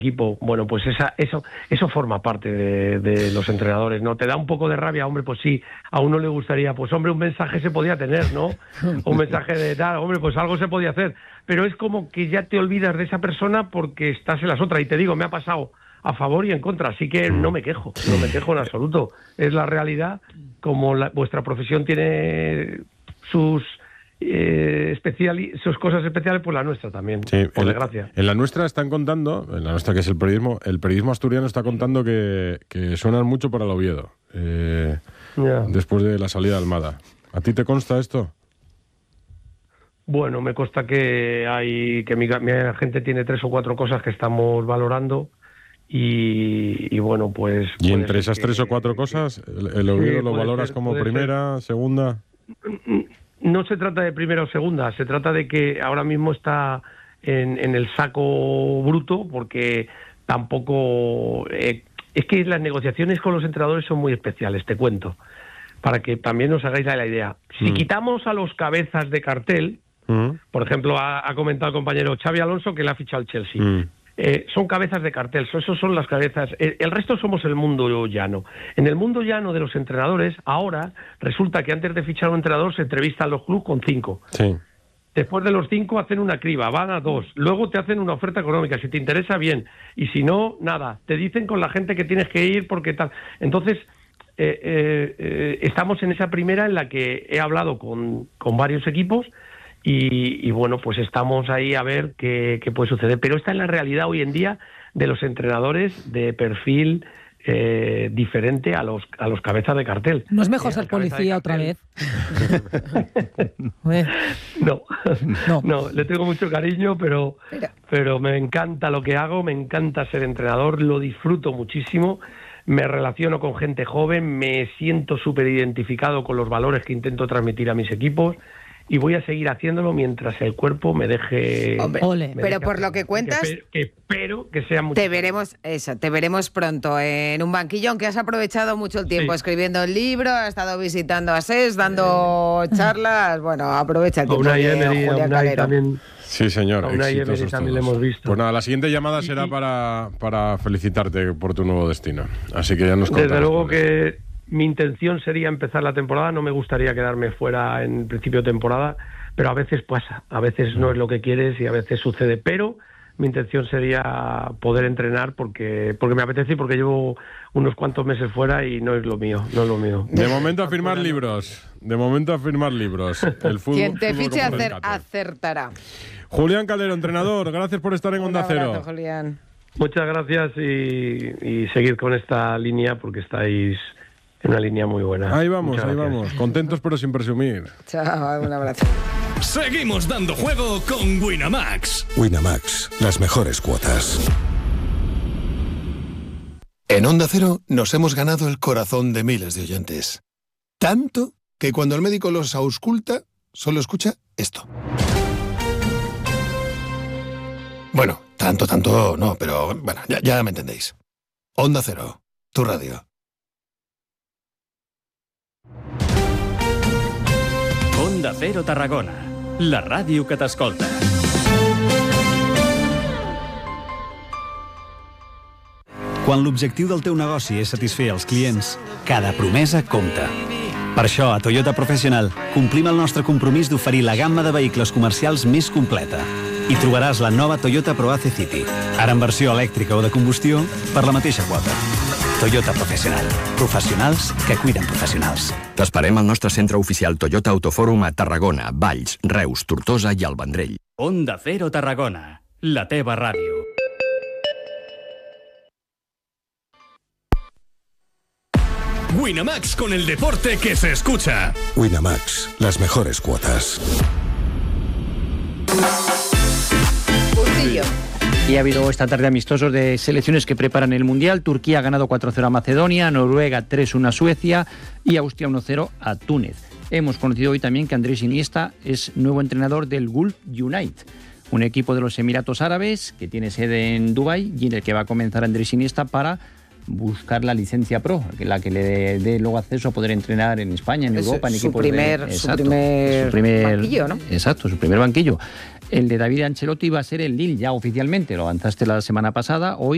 equipo. Bueno, pues eso forma parte de los entrenadores, ¿no? Te da un poco de rabia, hombre, pues sí, a uno le gustaría, pues hombre, un mensaje se podía tener, ¿no? Un mensaje de tal, hombre, pues algo se podía hacer, pero es como que ya te olvidas de esa persona porque estás en las otras, y te digo, me ha pasado a favor y en contra, así que no me quejo en absoluto, es la realidad, como vuestra profesión tiene sus sus cosas especiales, pues la nuestra también, sí, por desgracia. En la nuestra están contando, en la nuestra que es el periodismo asturiano está contando que suenan mucho para el Oviedo, después de la salida de Almada. ¿A ti te consta esto? Bueno, me consta que mi agente tiene 3 o 4 cosas que estamos valorando y bueno, pues... ¿Y entre esas 3 o 4 cosas, el Oviedo lo valoras como primera, segunda? No se trata de primera o segunda, se trata de que ahora mismo está en el saco bruto, porque tampoco... es que las negociaciones con los entrenadores son muy especiales, te cuento, para que también os hagáis la idea. Si quitamos a los cabezas de cartel, por ejemplo, ha comentado el compañero Xavi Alonso que le ha fichado el Chelsea. Son cabezas de cartel, esos son las cabezas. El resto somos el mundo llano. En el mundo llano de los entrenadores, ahora resulta que antes de fichar a un entrenador se entrevistan los clubes con 5. Sí. Después de los 5 hacen una criba, van a 2. Luego te hacen una oferta económica, si te interesa bien. Y si no, nada. Te dicen con la gente que tienes que ir porque tal. Entonces, estamos en esa primera en la que he hablado con varios equipos. Y bueno, pues estamos ahí a ver qué puede suceder. Pero esta es la realidad hoy en día de los entrenadores de perfil diferente a los cabezas de cartel. ¿No es mejor ser policía otra vez? No, le tengo mucho cariño, pero me encanta lo que hago, me encanta ser entrenador, lo disfruto muchísimo, me relaciono con gente joven, me siento súper identificado con los valores que intento transmitir a mis equipos. Y voy a seguir haciéndolo mientras el cuerpo me deje... Hombre, pero por lo que cuentas... Que espero que sea mucho... Te veremos pronto en un banquillo, aunque has aprovechado mucho el tiempo escribiendo el libro, has estado visitando a SES, dando charlas... Bueno, aprovecha el tiempo. Julián Calero también... Sí, señor. A Unai Emery también lo hemos visto. Pues nada, la siguiente llamada será para felicitarte por tu nuevo destino. Así que ya nos contarás. Desde luego que... Mi intención sería empezar la temporada, no me gustaría quedarme fuera en principio de temporada, pero a veces pasa, a veces no es lo que quieres y a veces sucede, pero mi intención sería poder entrenar porque me apetece y porque llevo unos cuantos meses fuera y no es lo mío. De momento a firmar libros, El fútbol, quien te fiche acertará. Julián Calero, entrenador, gracias por estar en Onda Cero. Un abrazo, Julián. Muchas gracias y seguir con esta línea porque estáis... en una línea muy buena. Ahí vamos. Contentos pero sin presumir. Chao, un abrazo. Seguimos dando juego con Winamax. Winamax, las mejores cuotas. En Onda Cero nos hemos ganado el corazón de miles de oyentes. Tanto que cuando el médico los ausculta, solo escucha esto. Bueno, tanto no, pero bueno, ya me entendéis. Onda Cero, tu radio. Onda Cero Tarragona, la ràdio que t'escolta. Quan l'objectiu del teu negoci és satisfer els clients, cada promesa compta. Per això, a Toyota Professional, complim el nostre compromís d'oferir la gamma de vehicles comercials més completa. Hi trobaràs la nova Toyota ProAce City, ara en versió elèctrica o de combustió, per la mateixa quota. Toyota Professional. Professionals que cuiden professionals. T'esperem al nostre centre oficial Toyota Autofòrum a Tarragona, Valls, Reus, Tortosa i el Vendrell. Onda Cero Tarragona, la teva ràdio. Winamax con el deporte que se escucha. Winamax, las mejores cuotas. Bustillo. Y ha habido esta tarde amistosos de selecciones que preparan el Mundial. Turquía ha ganado 4-0 a Macedonia, Noruega 3-1 a Suecia y Austria 1-0 a Túnez. Hemos conocido hoy también que Andrés Iniesta es nuevo entrenador del Gulf United, un equipo de los Emiratos Árabes que tiene sede en Dubái y en el que va a comenzar Andrés Iniesta para buscar la licencia pro, la que le dé luego acceso a poder entrenar en España, en Europa, en equipos su primer banquillo, ¿no? Exacto, su primer banquillo. El de David Ancelotti va a ser el Lille ya oficialmente, lo avanzaste la semana pasada, hoy